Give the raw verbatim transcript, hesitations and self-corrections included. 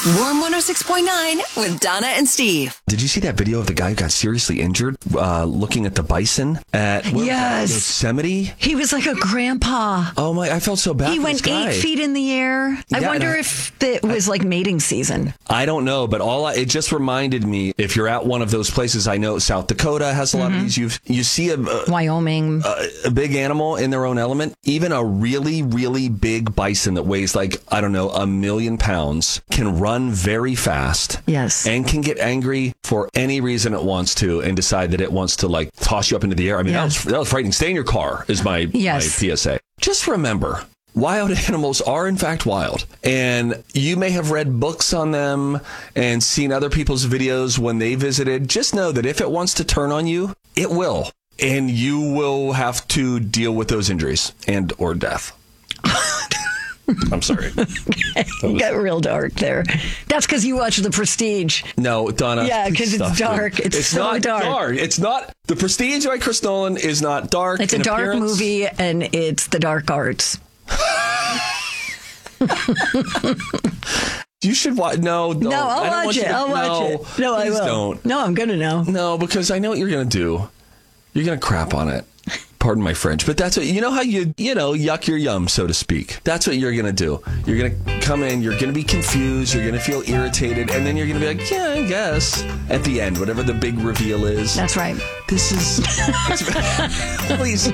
Warm one oh six point nine with Donna and Steve. Did you see that video of the guy who got seriously injured uh, looking at the bison at what was that, Yes. Yosemite? He was like a grandpa. Oh my! I felt so bad. He for went this guy. eight feet in the air. I Yeah, wonder and I- if it was like mating season. I don't know, but all I, it just reminded me. If you're at one of those places, I know South Dakota has a lot of these. You you see a, a Wyoming. a, a big animal in their own element, even a really, really big bison that weighs like, I don't know, a million pounds can run very fast. Yes. And can get angry for any reason it wants to and decide that it wants to like toss you up into the air. I mean, Yeah. that was, that was frightening. Stay in your car is my, Yes. my P S A. Just remember, wild animals are in fact wild. And you may have read books on them and seen other people's videos when they visited. Just know that if it wants to turn on you, it will. And you will have to deal with those injuries and or death. I'm sorry. It got real dark there. That's because you watch The Prestige. No, Donna. Yeah, 'cause it's stop it. dark. It's so not dark. It's not. The Prestige by Chris Nolan is not dark. It's a in dark appearance. movie, and it's the dark arts. You should watch. No, no. No, I I'll don't watch want you it. to- I'll watch no, it. No, I please will. Don't. No, I'm going to know. No, because I know what you're going to do. You're going to crap on it. Pardon my French, but that's what, you know how you, you know, yuck your yum, so to speak. That's what you're going to do. You're going to come in, you're going to be confused, you're going to feel irritated, and then you're going to be like, yeah, I guess. At the end, whatever the big reveal is. That's right. This is, please